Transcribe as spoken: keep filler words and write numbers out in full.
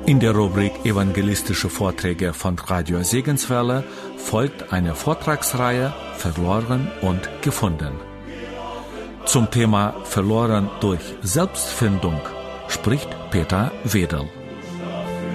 In der Rubrik Evangelistische Vorträge von Radio Segenswelle folgt eine Vortragsreihe Verloren und gefunden. Zum Thema Verloren durch Selbstfindung spricht Peter Wedel.